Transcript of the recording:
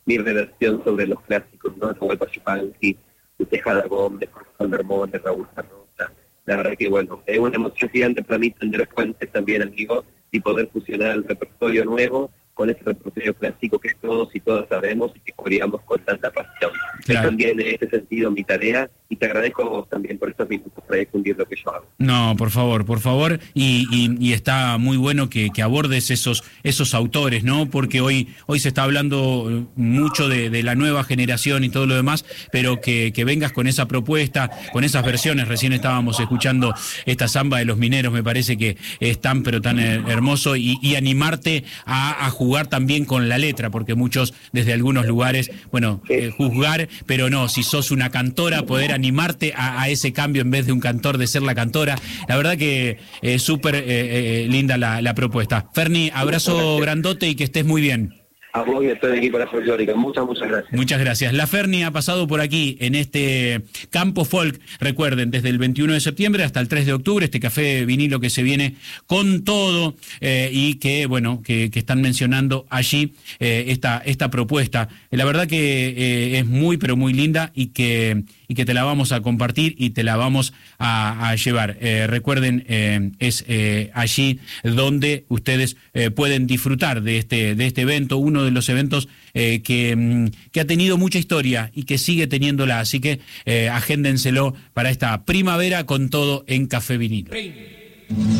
mi redacción sobre los clásicos, ¿no? Nahuel Pachupanqui, Tejada Gómez, Juan Bermón, Raúl Carroza. La verdad que, bueno, es una emoción gigante para mí tener Fuentes también, amigo, y poder fusionar el repertorio nuevo con ese repertorio clásico que todos y todas sabemos y que coreamos con tanta pasión. Claro. Es también en este sentido mi tarea, y te agradezco a vos también por estos minutos para difundir lo que yo hago. No, por favor, y está muy bueno que abordes esos autores, ¿no? Porque hoy se está hablando mucho de la nueva generación y todo lo demás, pero que vengas con esa propuesta, con esas versiones. Recién estábamos escuchando esta samba de los mineros, me parece que es tan pero tan hermoso, y animarte a jugar también con la letra, porque muchos desde algunos lugares, bueno, juzgar, pero no, si sos una cantora, poder animarte a ese cambio en vez de un cantor de ser la cantora. La verdad que súper linda la propuesta. Ferni, abrazo grandote y que estés muy bien. A vos y a todo el equipo de la folclórica. Muchas gracias. Muchas gracias. La Ferni ha pasado por aquí en este Campo Folk. Recuerden, desde el 21 de septiembre hasta el 3 de octubre, este café vinilo que se viene con todo, y que, bueno, que están mencionando allí esta propuesta. La verdad que es muy, pero muy linda, y que te la vamos a compartir y te la vamos a llevar. Recuerden, es allí donde ustedes pueden disfrutar de este evento, uno de los eventos que ha tenido mucha historia y que sigue teniéndola, así que agéndenselo para esta primavera con todo en Café Vinilo.